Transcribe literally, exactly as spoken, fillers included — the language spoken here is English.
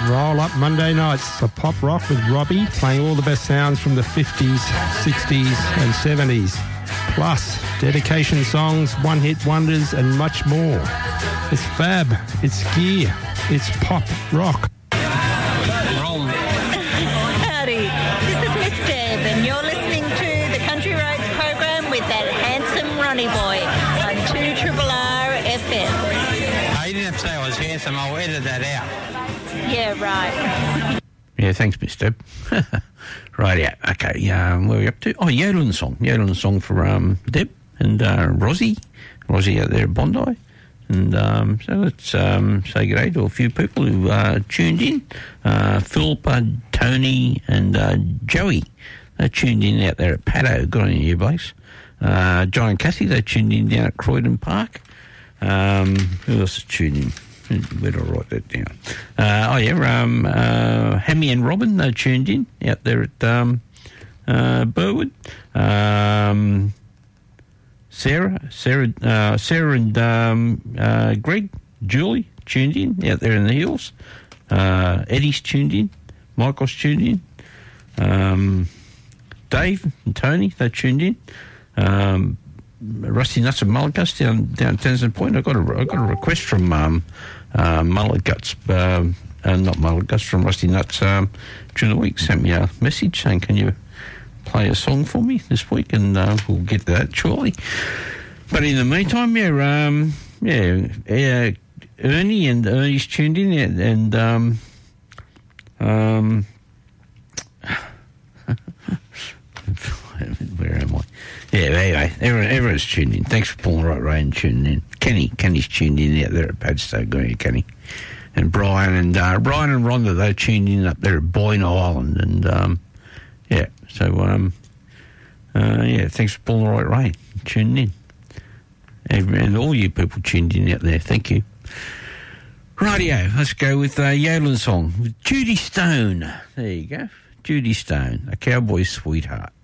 Roll Up Monday nights, a pop rock with Robbie, playing all the best sounds from the fifties, sixties and seventies. Plus, dedication songs, one-hit wonders and much more. It's fab, it's gear, it's pop rock. Howdy, this is Miss Deb and you're listening to the Country Roads program with that handsome Ronnie boy on two R R R F M. Oh, you didn't have to say I was handsome, I'll edit that out. Yeah, right. Yeah, thanks, Miss Deb. Right, yeah, okay, um, where are we up to? Oh, yodeling song. Yodeling song for um, Deb and uh, Rosie. Rosie out there at Bondi. And um, so let's um, say good day to a few people who uh, tuned in. Uh, Philip, uh, Tony and uh, Joey. They tuned in out there at Paddo. Good on you, Blaze. Uh, John and Cassie, they tuned in down at Croydon Park. Um, who else is tuned in? Where do I write that down? Uh, oh, yeah, um, uh, Hammy and Robin, they tuned in out there at um, uh, Burwood. Um, Sarah, Sarah, uh, Sarah and um, uh, Greg, Julie tuned in out there in the hills. Uh, Eddie's tuned in. Michael's tuned in. Um, Dave and Tony, they tuned in. Um, Rusty Nuts and Mullet Guts down down Townsend Point. I got a I got a request from um, uh, Mullet Guts, um, uh, not Mullet Guts, from Rusty Nuts um, during the week. Sent me a message saying, "Can you play a song for me this week?" And uh, we'll get to that shortly. But in the meantime, yeah, um, yeah, uh, Ernie and Ernie's tuned in, and, and um, um, where am I? Yeah, anyway, everyone, everyone's tuned in. Thanks for pulling the right rein and tuning in. Kenny, Kenny's tuned in out there at Padstow. Good on you, Kenny. And Brian and uh, Brian and Rhonda, they tuned in up there at Boyne Island. And um, yeah, so um, uh, yeah, thanks for pulling the right rein, tuning in. And, and all you people tuned in out there, thank you. Rightio, let's go with a uh, yodeling song with Judy Stone. There you go, Judy Stone, A Cowboy's Sweetheart.